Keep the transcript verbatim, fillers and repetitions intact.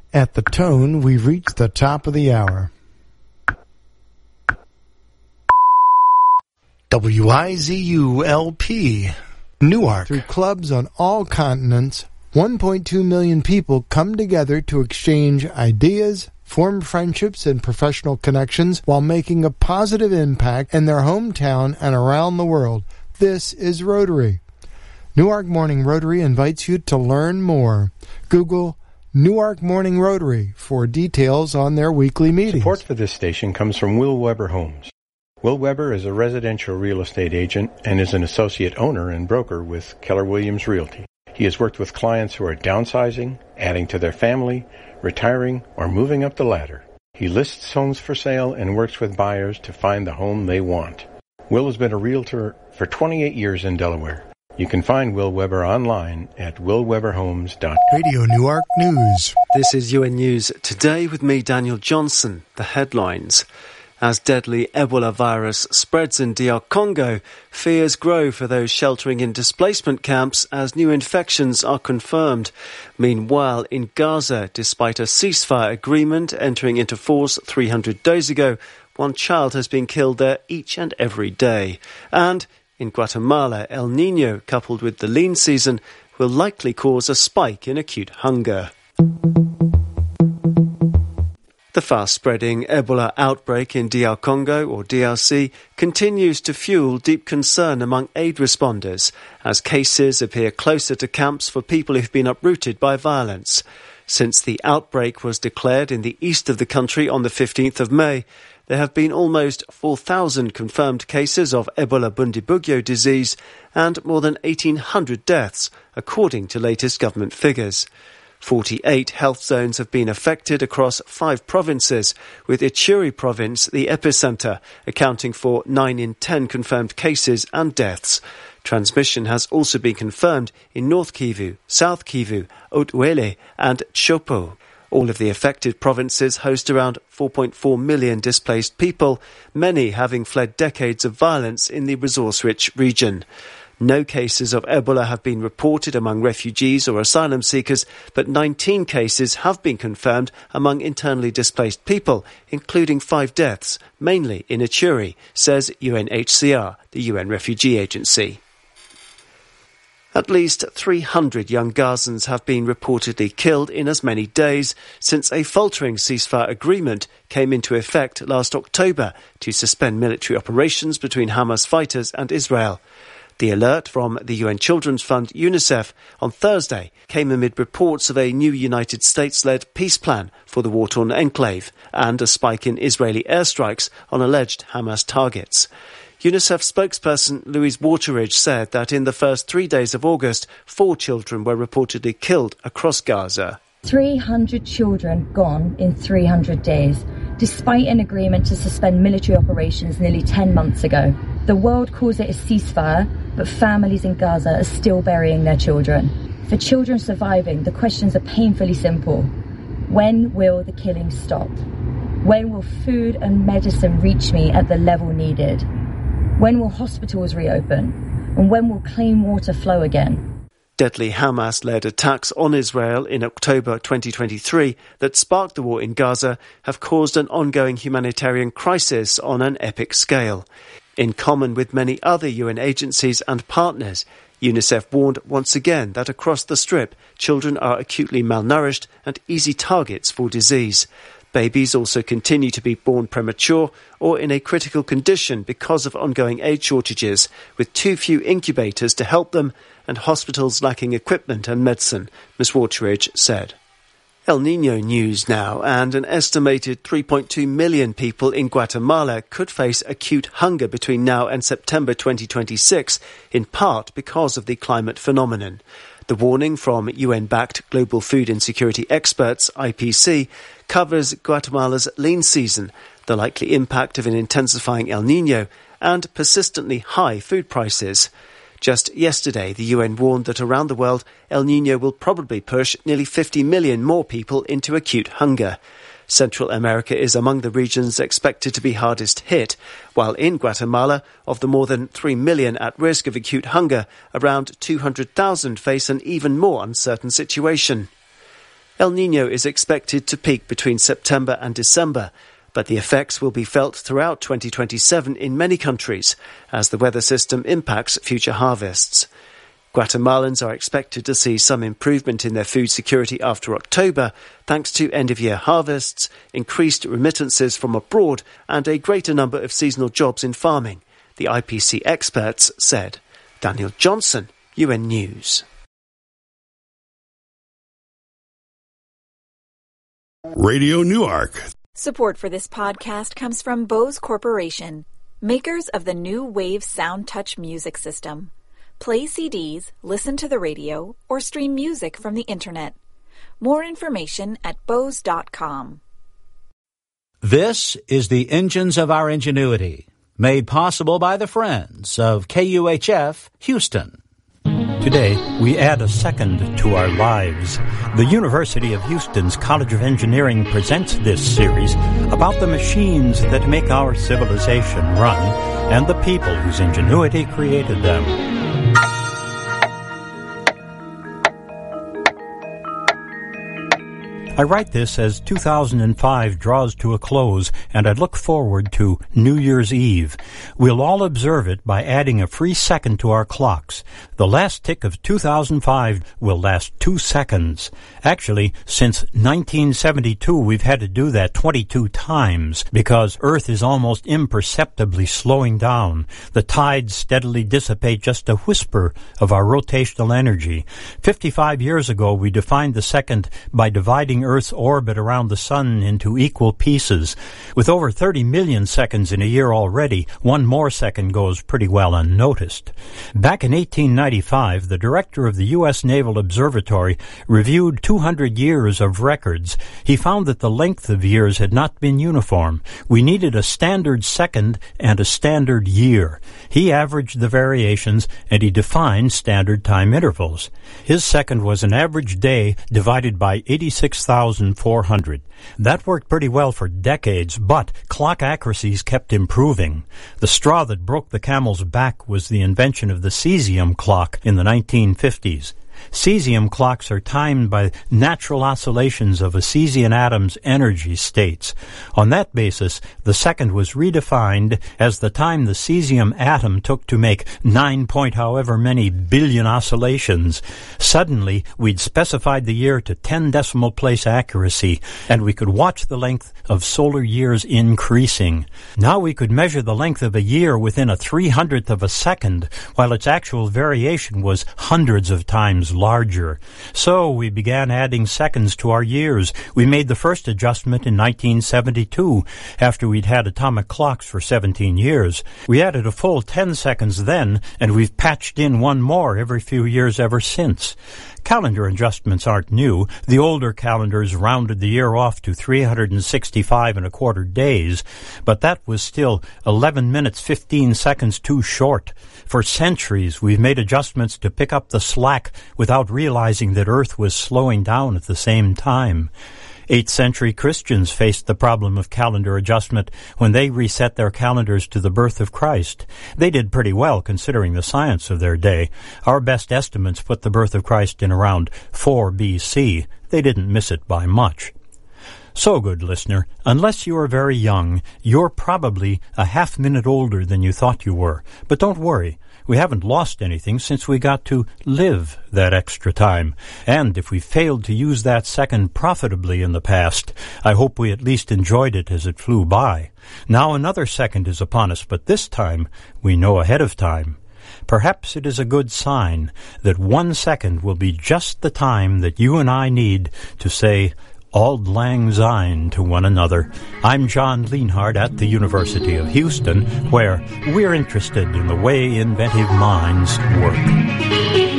At the tone, we've reached the top of the hour. W I Z U L P, Newark. Through clubs on all continents, one point two million people come together to exchange ideas, form friendships and professional connections while making a positive impact in their hometown and around the world. This is Rotary. Newark Morning Rotary invites you to learn more. Google Newark Morning Rotary for details on their weekly meetings. Support for this station comes from Will Weber Homes. Will Weber is a residential real estate agent and is an associate owner and broker with Keller Williams Realty. He has worked with clients who are downsizing, adding to their family, retiring, or moving up the ladder. He lists homes for sale and works with buyers to find the home they want. Will has been a realtor for twenty-eight years in Delaware. You can find Will Weber online at will weber homes dot com. Radio Newark News. This is U N News Today with me, Daniel Johnson. The headlines. As deadly Ebola virus spreads in D R Congo, fears grow for those sheltering in displacement camps as new infections are confirmed. Meanwhile, in Gaza, despite a ceasefire agreement entering into force three hundred days ago, one child has been killed there each and every day. And in Guatemala, El Niño, coupled with the lean season, will likely cause a spike in acute hunger. The fast-spreading Ebola outbreak in D R Congo, or D R C, continues to fuel deep concern among aid responders, as cases appear closer to camps for people who've been uprooted by violence. Since the outbreak was declared in the east of the country on the fifteenth of May, there have been almost four thousand confirmed cases of Ebola Bundibugyo disease and more than eighteen hundred deaths, according to latest government figures. forty-eight health zones have been affected across five provinces, with Ituri province the epicenter, accounting for nine in ten confirmed cases and deaths. Transmission has also been confirmed in North Kivu, South Kivu, Haut-Uele and Chopo. All of the affected provinces host around four point four million displaced people, many having fled decades of violence in the resource-rich region. No cases of Ebola have been reported among refugees or asylum seekers, but nineteen cases have been confirmed among internally displaced people, including five deaths, mainly in Ituri, says U N H C R, the U N Refugee Agency. At least three hundred young Gazans have been reportedly killed in as many days since a faltering ceasefire agreement came into effect last October to suspend military operations between Hamas fighters and Israel. The alert from the U N Children's Fund, UNICEF, on Thursday came amid reports of a new United States-led peace plan for the war-torn enclave and a spike in Israeli airstrikes on alleged Hamas targets. UNICEF spokesperson Louise Wateridge said that in the first three days of August, four children were reportedly killed across Gaza. three hundred children gone in three hundred days, despite an agreement to suspend military operations nearly ten months ago. The world calls it a ceasefire, but families in Gaza are still burying their children. For children surviving, the questions are painfully simple. When will the killing stop? When will food and medicine reach me at the level needed? When will hospitals reopen? And when will clean water flow again? Deadly Hamas-led attacks on Israel in October twenty twenty-three that sparked the war in Gaza have caused an ongoing humanitarian crisis on an epic scale. In common with many other U N agencies and partners, UNICEF warned once again that across the Strip, children are acutely malnourished and easy targets for disease. Babies also continue to be born premature or in a critical condition because of ongoing aid shortages, with too few incubators to help them and hospitals lacking equipment and medicine, Miz Wateridge said. El Niño news now, and an estimated three point two million people in Guatemala could face acute hunger between now and September twenty twenty-six, in part because of the climate phenomenon. The warning from U N-backed Global Food Insecurity Experts, I P C, covers Guatemala's lean season, the likely impact of an intensifying El Niño, and persistently high food prices. Just yesterday, the U N warned that around the world, El Niño will probably push nearly fifty million more people into acute hunger. Central America is among the regions expected to be hardest hit, while in Guatemala, of the more than three million at risk of acute hunger, around two hundred thousand face an even more uncertain situation. El Niño is expected to peak between September and December, but the effects will be felt throughout twenty twenty-seven in many countries as the weather system impacts future harvests. Guatemalans are expected to see some improvement in their food security after October, thanks to end-of-year harvests, increased remittances from abroad, and a greater number of seasonal jobs in farming, the I P C experts said. Daniel Johnson, U N News. Radio Newark. Support for this podcast comes from Bose Corporation, makers of the new Wave Sound Touch music system. Play C Ds, listen to the radio, or stream music from the internet. More information at bose dot com. This is the Engines of Our Ingenuity, made possible by the friends of K U H F Houston. Today, we add a second to our lives. The University of Houston's College of Engineering presents this series about the machines that make our civilization run and the people whose ingenuity created them. I write this as two thousand five draws to a close, and I look forward to New Year's Eve. We'll all observe it by adding a free second to our clocks. The last tick of two thousand five will last two seconds. Actually, since nineteen seventy-two, we've had to do that twenty-two times because Earth is almost imperceptibly slowing down. The tides steadily dissipate just a whisper of our rotational energy. Fifty-five years ago, we defined the second by dividing Earth's orbit around the sun into equal pieces. With over thirty million seconds in a year already, one more second goes pretty well unnoticed. Back in eighteen ninety-five, the director of the U S Naval Observatory reviewed two hundred years of records. He found that the length of years had not been uniform. We needed a standard second and a standard year. He averaged the variations, and he defined standard time intervals. His second was an average day divided by eighty-six thousand four hundred. That worked pretty well for decades, but clock accuracies kept improving. The straw that broke the camel's back was the invention of the cesium clock in the nineteen fifties. Cesium clocks are timed by natural oscillations of a cesium atom's energy states. On that basis, the second was redefined as the time the cesium atom took to make nine point however many billion oscillations. Suddenly, we'd specified the year to ten decimal place accuracy, and we could watch the length of solar years increasing. Now we could measure the length of a year within a three hundredth of a second, while its actual variation was hundreds of times larger. So we began adding seconds to our years. We made the first adjustment in nineteen seventy-two, after we'd had atomic clocks for seventeen years. We added a full ten seconds then, and we've patched in one more every few years ever since. Calendar adjustments aren't new. The older calendars rounded the year off to three hundred sixty-five and a quarter days, but that was still eleven minutes fifteen seconds too short. For centuries, we've made adjustments to pick up the slack without realizing that Earth was slowing down at the same time. Eighth century Christians faced the problem of calendar adjustment when they reset their calendars to the birth of Christ. They did pretty well considering the science of their day. Our best estimates put the birth of Christ in around four B C. They didn't miss it by much. So, good listener, unless you are very young, you're probably a half minute older than you thought you were. But don't worry. We haven't lost anything since we got to live that extra time. And if we failed to use that second profitably in the past, I hope we at least enjoyed it as it flew by. Now another second is upon us, but this time we know ahead of time. Perhaps it is a good sign that one second will be just the time that you and I need to say, Auld Lang Syne to one another. I'm John Lienhard at the University of Houston, where we're interested in the way inventive minds work.